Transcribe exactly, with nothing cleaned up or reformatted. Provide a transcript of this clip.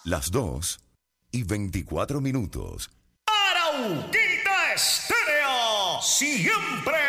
Las dos y veinticuatro minutos. Arauquita Estéreo, siempre